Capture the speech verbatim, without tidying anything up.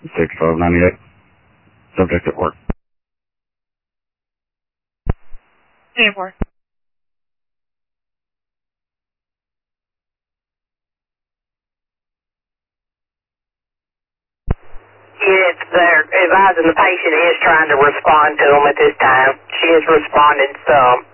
sixty-five ninety-eight. Subject at work. Airport. Yes, they're advising the patient is trying to respond to them at this time. She has responded some.